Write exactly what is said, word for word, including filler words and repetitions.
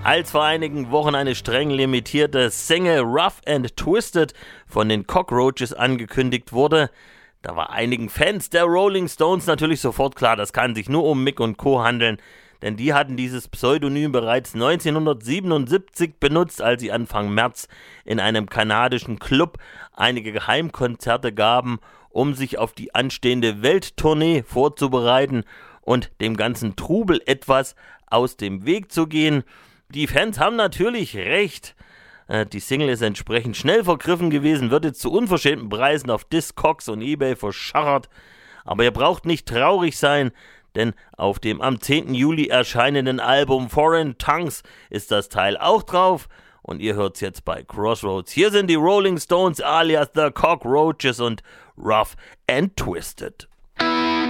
Als vor einigen Wochen eine streng limitierte Single Rough and Twisted von den Cockroaches angekündigt wurde, da war einigen Fans der Rolling Stones natürlich sofort klar, das kann sich nur um Mick und Co. handeln, denn die hatten dieses Pseudonym bereits neunzehnhundertsiebenundsiebzig benutzt, als sie Anfang März in einem kanadischen Club einige Geheimkonzerte gaben, um sich auf die anstehende Welttournee vorzubereiten und dem ganzen Trubel etwas aus dem Weg zu gehen. Die Fans haben natürlich recht. Die Single ist entsprechend schnell vergriffen gewesen, wird jetzt zu unverschämten Preisen auf Discogs und eBay verschachert. Aber ihr braucht nicht traurig sein, denn auf dem am zehnten Juli erscheinenden Album Foreign Tongues ist das Teil auch drauf. Und ihr hört's jetzt bei Crossroads. Hier sind die Rolling Stones alias The Cockroaches und Rough and Twisted.